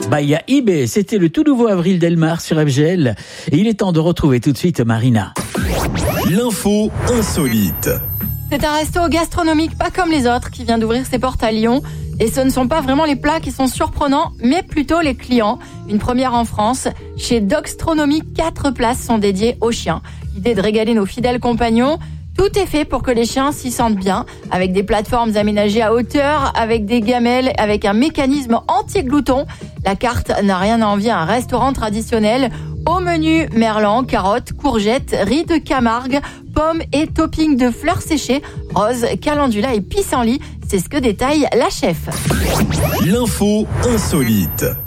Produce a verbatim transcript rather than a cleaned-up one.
by eBay. C'était le tout nouveau Avril Delmar sur F G L. Et il est temps de retrouver tout de suite Marina. L'info insolite. C'est un resto gastronomique pas comme les autres qui vient d'ouvrir ses portes à Lyon. Et ce ne sont pas vraiment les plats qui sont surprenants, mais plutôt les clients. Une première en France. Chez Dogstronomie, quatre places sont dédiées aux chiens. L'idée de régaler nos fidèles compagnons. Tout est fait pour que les chiens s'y sentent bien, avec des plateformes aménagées à hauteur, avec des gamelles, avec un mécanisme anti-glouton. La carte n'a rien à envier à un restaurant traditionnel. Au menu, merlan, carottes, courgettes, riz de Camargue, pommes et topping de fleurs séchées, roses, calendula et pissenlit. C'est ce que détaille la chef. L'info insolite.